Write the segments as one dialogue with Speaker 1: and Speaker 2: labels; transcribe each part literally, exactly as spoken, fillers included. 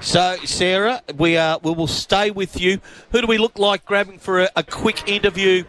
Speaker 1: So, Sarah, we uh, we will stay with you. Who do we look like grabbing for a, a quick interview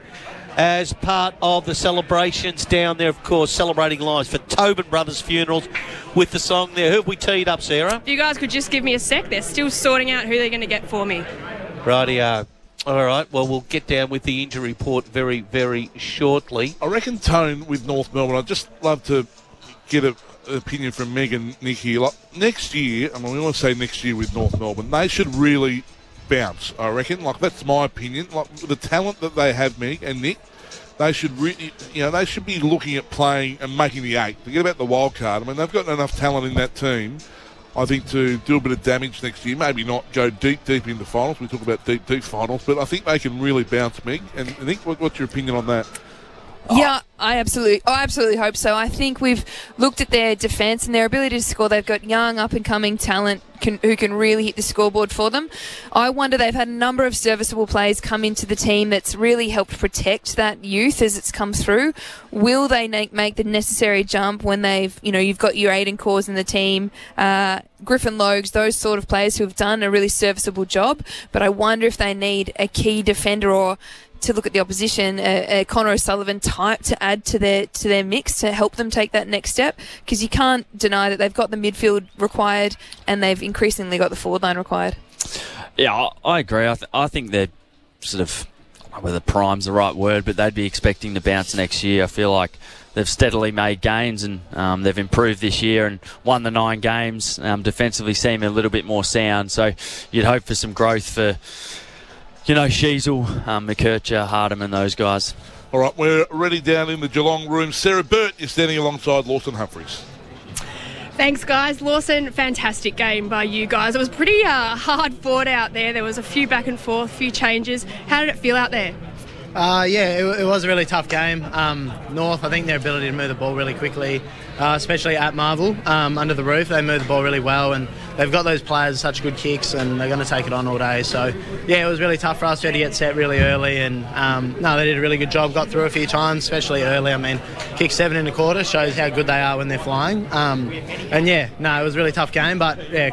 Speaker 1: as part of the celebrations down there, of course, celebrating lives for Tobin Brothers Funerals with the song there. Who have we teed up, Sarah?
Speaker 2: If you guys could just give me a sec, they're still sorting out who they're going to get for me.
Speaker 1: Rightio. All right, well, we'll get down with the injury report very, very shortly.
Speaker 3: I reckon Tone with North Melbourne, I'd just love to get a, an opinion from Meg and Nick here. Like, next year, I mean, we want to say next year with North Melbourne, they should really bounce, I reckon. Like, that's my opinion. Like, the talent that they have, Meg and Nick, they should really, you know, they should be looking at playing and making the eight. Forget about the wild card. I mean, they've got enough talent in that team, I think, to do a bit of damage next year. Maybe not go deep, deep into finals. We talk about deep, deep finals, but I think they can really bounce, Meg. And I think, what, what's your opinion on that?
Speaker 4: Yeah, I absolutely, I absolutely hope so. I think we've looked at their defence and their ability to score. They've got young, up-and-coming talent can, who can really hit the scoreboard for them. I wonder, they've had a number of serviceable players come into the team that's really helped protect that youth as it's come through. Will they make, make the necessary jump when they've, you know, you've got your Aiden Cores in the team, uh, Griffin Logues, those sort of players who have done a really serviceable job. But I wonder if they need a key defender, or to look at the opposition, a, a Connor O'Sullivan type to add to their to their mix to help them take that next step, because you can't deny that they've got the midfield required and they've increasingly got the forward line required.
Speaker 5: Yeah, I, I agree. I, th- I think they're sort of, I don't know whether prime's the right word, but they'd be expecting to bounce next year. I feel like they've steadily made gains, and um, they've improved this year and won the nine games. Um, defensively seem a little bit more sound, so you'd hope for some growth for, you know, Sheasel, um, McKercher, Hardeman, those guys.
Speaker 3: All right, we're ready down in the Geelong room. Sarah Burt is standing alongside Lawson Humphries.
Speaker 2: Thanks, guys. Lawson, fantastic game by you guys. It was pretty uh, hard fought out there. There was a few back and forth, a few changes. How did it feel out there?
Speaker 6: Uh, yeah, it, it was a really tough game. Um, North, I think their ability to move the ball really quickly, uh, especially at Marvel, um, under the roof, they move the ball really well, and they've got those players, such good kicks, and they're going to take it on all day. So, yeah, it was really tough for us. We had to get set really early, and um, no, they did a really good job, got through a few times, especially early. I mean, kick seven in a quarter shows how good they are when they're flying. Um, and, yeah, no, it was a really tough game, but, yeah,